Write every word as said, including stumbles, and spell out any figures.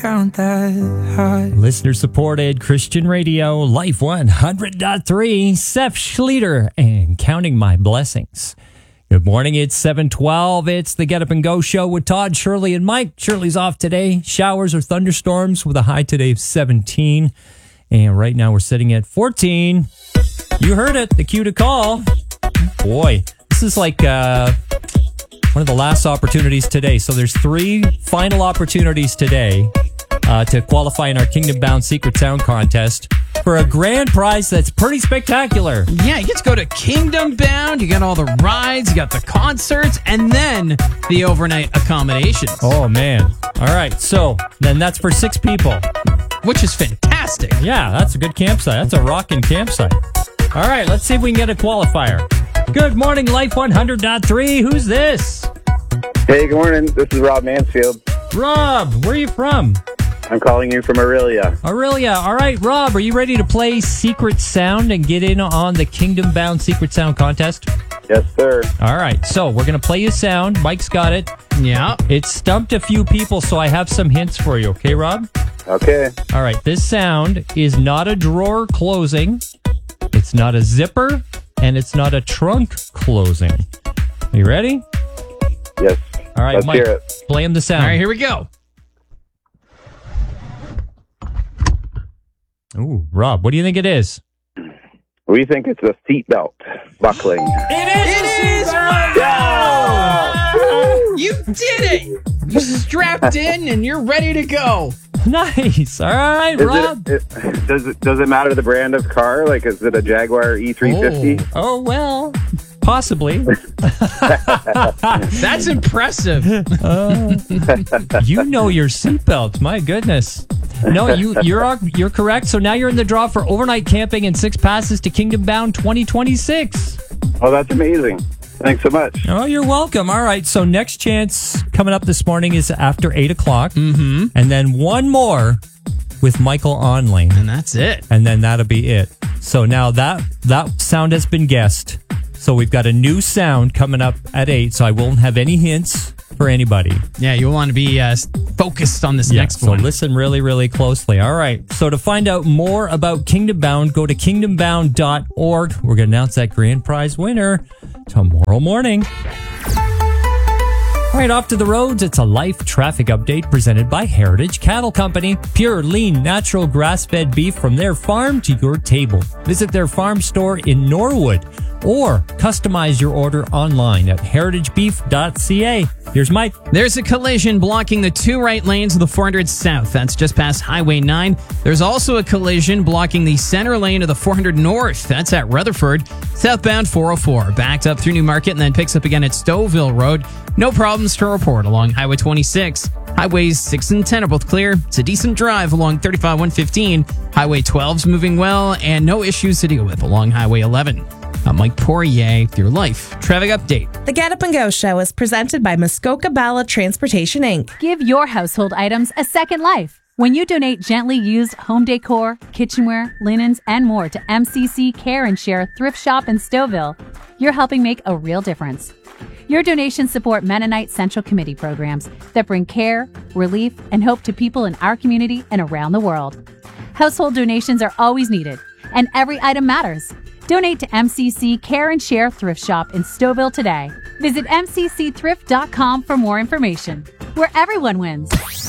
count that high. Listener-supported Christian radio, Life one hundred point three, Seth Schleter, and Counting My Blessings. Good morning, it's seven twelve. It's the Get Up and Go show with Todd, Shirley, and Mike. Shirley's off today. Showers or thunderstorms with a high today of seventeen. And right now we're sitting at fourteen. You heard it, the cue to call. Boy, this is like uh, one of the last opportunities today. So there's three final opportunities today uh, to qualify in our Kingdom Bound Secret Sound contest for a grand prize that's pretty spectacular. Yeah, you get to go to Kingdom Bound. You got all the rides, you got the concerts, and then the overnight accommodations. Oh, man. All right, so then that's for six people. Which is fantastic. Yeah, that's a good campsite. That's a rockin' campsite. All right, let's see if we can get a qualifier. Good morning, Life one hundred point three. Who's this? Hey, good morning. This is Rob Mansfield. Rob, where are you from? I'm calling you from Aurelia. Aurelia. All right, Rob, are you ready to play Secret Sound and get in on the Kingdom Bound Secret Sound contest? Yes, sir. All right, so we're going to play you sound. Mike's got it. Yeah. It stumped a few people, so I have some hints for you. Okay, Rob? Okay. All right, this sound is not a drawer closing. It's not a zipper, and it's not a trunk closing. Are you ready? Yes. All right, Let's Mike, hear it. play him the sound. All right, here we go. Ooh, Rob, what do you think it is? We think it's a seatbelt buckling. It is! It is! Wow! You did it! You're strapped in and you're ready to go. Nice. All right, Is Rob. it, it, does it does it matter the brand of car? Like, is it a Jaguar E three fifty? Oh, well, possibly. That's impressive. Uh, you know your seatbelts. My goodness. No, you, you're you're correct. So now you're in the draw for overnight camping and six passes to Kingdom Bound twenty twenty-six. Oh, that's amazing. Thanks so much. Oh, you're welcome. All right. So next chance coming up this morning is after eight o'clock. Mm-hmm. And then one more with Michael Onley. And that's it. And then that'll be it. So now that that sound has been guessed. So we've got a new sound coming up at eight. So I won't have any hints for anybody. Yeah, you'll want to be uh, focused on this Yeah, next so one. listen really, really closely. All right. So to find out more about Kingdom Bound, go to kingdom bound dot org. We're going to announce that grand prize winner tomorrow morning. All right, off to the roads. It's a life traffic update presented by Heritage Cattle Company. Pure, lean, natural grass-fed beef from their farm to your table. Visit their farm store in Norwood or customize your order online at heritage beef dot c a. Here's Mike. There's a collision blocking the two right lanes of the four hundred South. That's just past Highway nine. There's also a collision blocking the center lane of the four hundred North. That's at Rutherford. Southbound four oh four. Backed up through Newmarket and then picks up again at Stouffville Road. No problems to report along Highway twenty-six. Highways six and ten are both clear. It's a decent drive along thirty-five one fifteen. Highway twelve's moving well and no issues to deal with along Highway eleven. I'm Mike Poirier with your Life Traffic Update. The Get Up and Go show is presented by Muskoka Bala Transportation, Incorporated. Give your household items a second life. When you donate gently used home decor, kitchenware, linens, and more to M C C Care and Share Thrift Shop in Stouffville, you're helping make a real difference. Your donations support Mennonite Central Committee programs that bring care, relief, and hope to people in our community and around the world. Household donations are always needed, and every item matters. Donate to M C C Care and Share Thrift Shop in Stouffville today. Visit m c c thrift dot com for more information, where everyone wins.